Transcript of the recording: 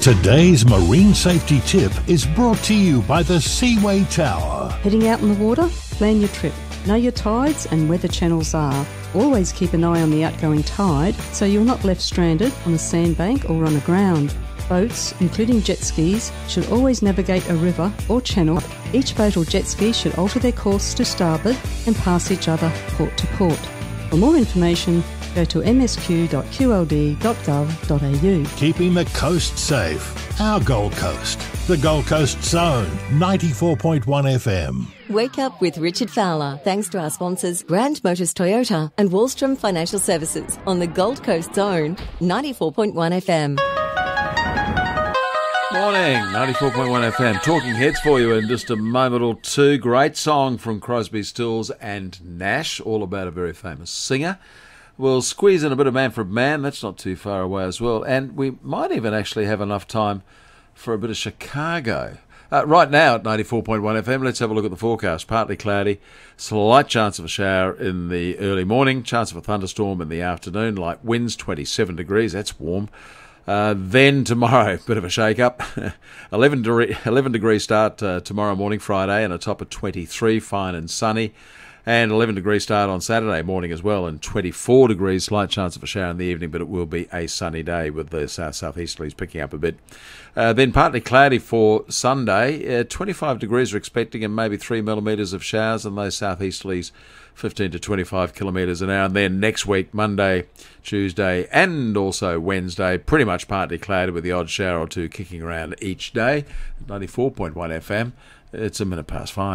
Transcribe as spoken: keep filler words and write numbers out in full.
Today's marine safety tip is brought to you by the Seaway Tower. Heading out in the water? Plan your trip. Know your tides and where the channels are. Always keep an eye on the outgoing tide so you're not left stranded on a sandbank or on the ground. Boats, including jet skis, should always navigate a river or channel. Each boat or jet ski should alter their course to starboard and pass each other port to port. For more information, go to m s q dot q l d dot gov dot a u. Keeping the coast safe. Our Gold Coast. The Gold Coast Zone, ninety-four point one F M. Wake up with Richard Fowler, thanks to our sponsors Grand Motors Toyota and Wallstrom Financial Services on the Gold Coast Zone, ninety-four point one F M. Morning, ninety-four point one F M. Talking Heads for you in just a moment or two. Great song from Crosby, Stills and Nash, all about a very famous singer. We'll squeeze in a bit of Manfred Mann, that's not too far away as well. And we might even actually have enough time for a bit of Chicago. Uh, right now at ninety-four point one F M, let's have a look at the forecast. Partly cloudy, slight chance of a shower in the early morning, chance of a thunderstorm in the afternoon, light winds, twenty-seven degrees, that's warm. Uh, then tomorrow, bit of a shake-up. eleven, de- eleven degree start uh, tomorrow morning, Friday, and a top of twenty-three, fine and sunny. And eleven degree start on Saturday morning as well, and twenty-four degrees, slight chance of a shower in the evening, but it will be a sunny day with the south-southeasterlies picking up a bit. Uh, then partly cloudy for Sunday. Uh, twenty-five degrees are expecting and maybe three millimetres of showers, and those southeasterlies fifteen to twenty-five kilometres an hour. And then next week, Monday, Tuesday, and also Wednesday, pretty much partly cloudy with the odd shower or two kicking around each day. ninety-four point one F M. It's a minute past five.